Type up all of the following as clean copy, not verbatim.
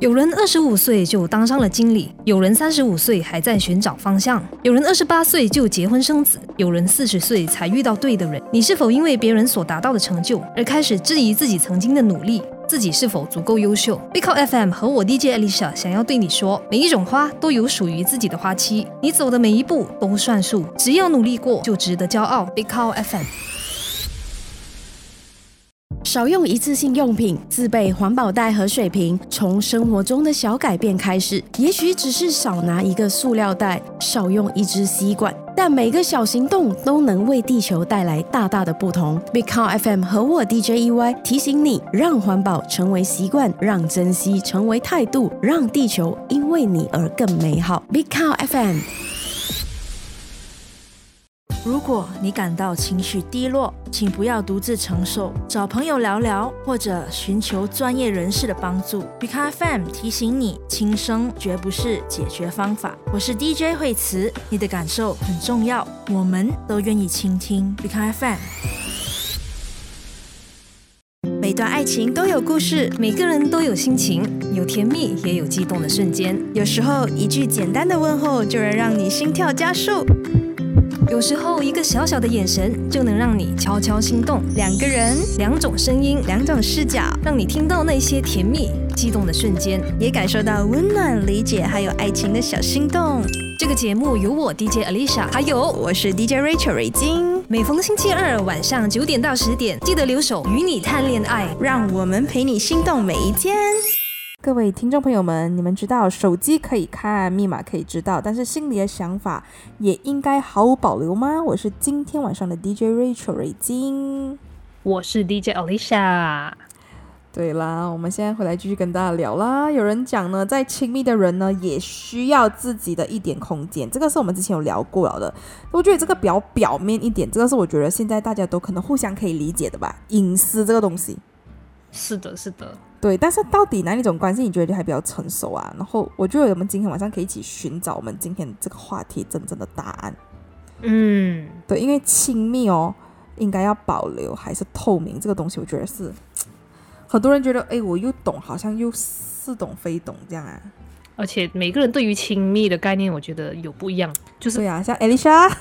有人25岁就当上了经理，有人35岁还在寻找方向，有人28岁就结婚生子，有人40岁才遇到对的人。你是否因为别人所达到的成就而开始质疑自己曾经的努力？自己是否足够优秀？ Big Cow FM 和我 DJ Alicia 想要对你说，每一种花都有属于自己的花期，你走的每一步都算数，只要努力过就值得骄傲。 Big Cow FM。 少用一次性用品，自备环保袋和水瓶，从生活中的小改变开始，也许只是少拿一个塑料袋，少用一支吸管，但每个小行动都能为地球带来大大的不同。Big Cow FM 和我 DJ EY 提醒你，让环保成为习惯，让珍惜成为态度，让地球因为你而更美好。Big Cow FM。 如果你感到情绪低落，请不要独自承受，找朋友聊聊，或者寻求专业人士的帮助。Big Cow FM 提醒你，轻生绝不是解决方法。我是 DJ 惠慈，你的感受很重要，我们都愿意倾听。Big Cow FM。每段爱情都有故事， 每个人都有心情，有甜蜜也有激动的瞬间。 有时候一句简单的问候就能让你心跳加速， 有时候一个小小的眼神就能让你悄悄心动。 两个人， 两种声音， 两种视角， 让你听到那些甜蜜激动的瞬间， 也感受到温暖、理解还有爱情的小心动。 这个节目由我 DJ Alicia 还有我是 DJ Rachel 瑞金， 每逢星期二晚上9点到10点，记得留守与你谈恋爱， 让我们陪你心动每一天。 各位听众朋友们，你们知道手机可以看，密码可以知道，但是心里的想法也应该毫无保留吗？我是今天晚上的 DJ Rachel 瑞金， 我是 DJ Alicia。 对啦，我们现在回来继续跟大家聊啦。有人讲呢，在亲密的人呢，也需要自己的一点空间，这个是我们之前有聊过了的。我觉得这个比较表面一点，这个是我觉得现在大家都可能互相可以理解的吧，隐私这个东西。 是的，是的。 对，但是到底哪一种关系你觉得还比较成熟啊？然后我觉得我们今天晚上可以一起寻找我们今天这个话题真正的答案。对，因为亲密哦，应该要保留还是透明这个东西，我觉得是很多人觉得，我又懂，好像又似懂非懂这样啊。 而且每个人对于亲密的概念，我觉得有不一样。就是对啊，像 Alicia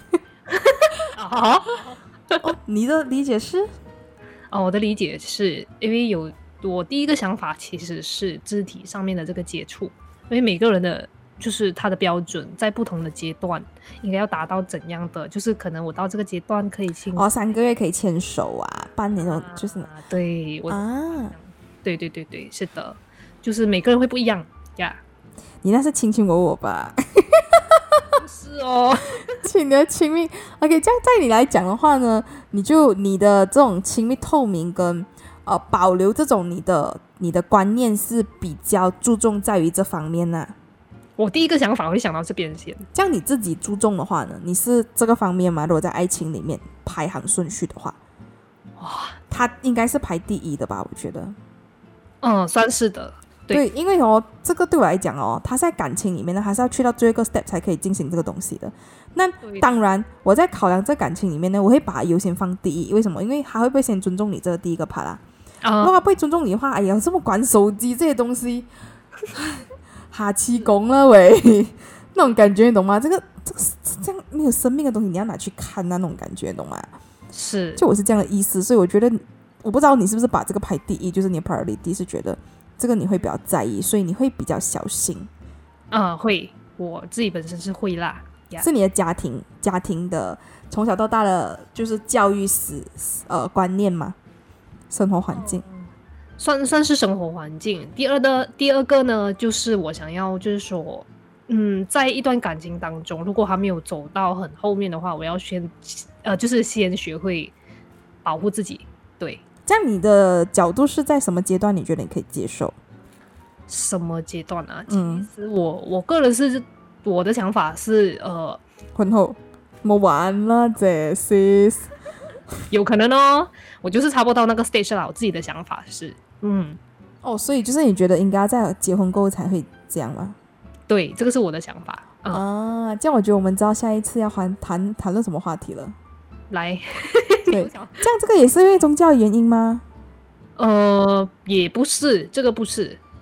你的理解是？ 我的理解是因为我第一个想法其实是肢体上面的这个接触，因为每个人的就是他的标准在不同的阶段应该要达到怎样的，就是可能我到这个阶段可以亲 3个月可以牵手啊，半年就是对对对对对，是的，就是每个人会不一样呀。 你那是卿卿我我吧？ 是哦， 你的亲密 OK， 这样在你来讲的话呢，你的这种亲密透明跟保留这种你的观念是比较注重在于这方面啊。 我第一个想法会想到这边先。 这样你自己注重的话呢，你是这个方面吗？如果在爱情里面排行顺序的话，哇，他应该是排第一的吧？我觉得， 算是的。 对，因为这个对我来讲他在感情里面呢，还是要去到最后一个 step 才可以进行这个东西的。那当然，我在考量这感情里面呢，我会把它优先放第一。为什么？因为他会不会先尊重你这个第一个 part 啊？如果他不会尊重你的话，哎呀，这么管手机这些东西，哈气功了喂，那种感觉你懂吗？这个这样没有生命的东西，你要拿去看那种感觉，你懂吗？ 是， 就我是这样的意思，所以我觉得，我不知道你是不是把这个排第一，就是你的 priority 是觉得这个你会比较在意，所以你会比较小心。 会，我自己本身是会啦。 是你的家庭的从小到大的就是教育观念吗？生活环境？ 算是生活环境。第二个呢，就是我想要就是说，在一段感情当中，如果还没有走到很后面的话，我要就是先学会保护自己。对， 这样你的角度是在什么阶段？你觉得你可以接受？ 什么阶段啊？其实我个人是我的想法是婚后冇玩啦，这是有可能哦。我就是差不多到那个 stage 了，我自己的想法是所以就是你觉得应该在结婚过后才会这样吗？ 对，这个是我的想法这样我觉得我们知道下一次要谈论什么话题了。 来对，这样这个也是因为宗教原因吗？ 也不是，这个不是。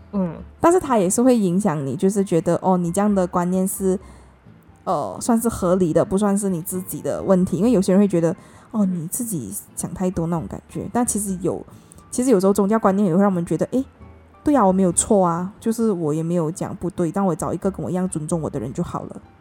但是它也是会影响你，就是觉得你这样的观念是算是合理的，不算是你自己的问题。因为有些人会觉得你自己想太多那种感觉，但其实有时候宗教观念也会让我们觉得对啊，我没有错啊，就是我也没有讲不对，但我找一个跟我一样尊重我的人就好了。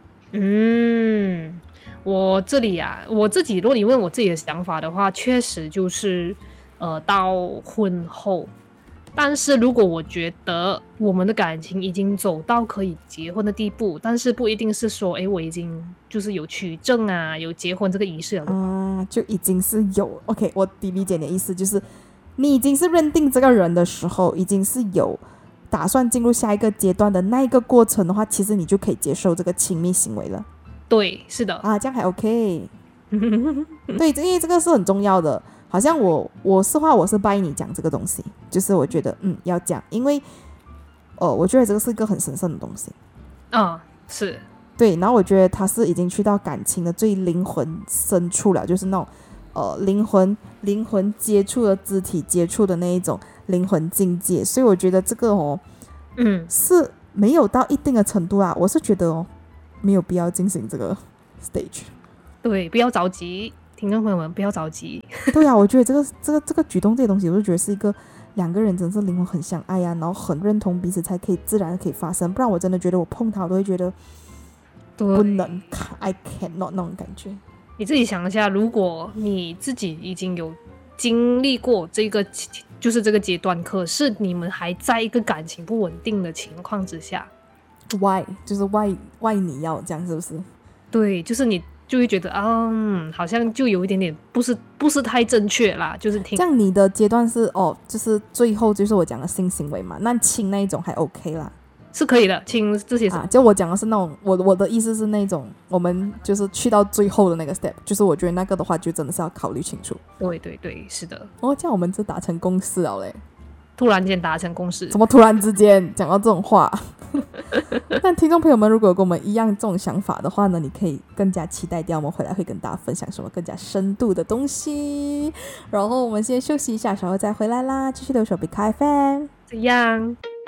我这里我自己如果你问我自己的想法的话，确实就是到婚后，但是如果我觉得我们的感情已经走到可以结婚的地步，但是不一定是说我已经就是有取证啊，有结婚这个仪式了就已经是有 OK， 我理解你的意思，就是你已经是认定这个人的时候，已经是有打算进入下一个阶段的那一个过程的话，其实你就可以接受这个亲密行为了。 对，是的这样还 OK 对，因为这个是很重要的。好像我是拜你讲这个东西，就是我觉得要讲，因为我觉得这个是一个很神圣的东西是对，然后我觉得他是已经去到感情的最灵魂深处了，就是那种灵魂接触的肢体接触的那一种灵魂境界，所以我觉得这个是没有到一定的程度我是觉得没有必要进行这个 stage。 对，不要着急，听众朋友们不要着急。 对啊，我觉得这个举动这些东西，我就觉得是一个两个人真是灵魂很相爱然后很认同彼此才可以自然可以发生，不然我真的觉得我碰他我都会觉得不能 I cannot 那种感觉。 你自己想一下，如果你自己已经有经历过这个就是这个阶段，可是你们还在一个感情不稳定的情况之下 why 就是 why 你要这样，是不是？ 对，就是你就会觉得好像就有一点点不是太正确啦，就是这样你的阶段是就是最后就是我讲的性行为嘛，那亲那一种还 OK 啦， 是可以的，亲这些就我讲的是那种我的意思是那种我们就是去到最后的那个 step， 就是我觉得那个的话就真的是要考虑清楚。 对对对，是的。 这样我们就达成共识了嘞， 突然间达成共识， 怎么突然之间讲到这种话但听众朋友们如果有跟我们一样这种想法的话呢，你可以更加期待掉我们回来会跟大家分享什么更加深度的东西。然后我们先休息一下，稍后再回来啦，继续留守 Big FM。 这样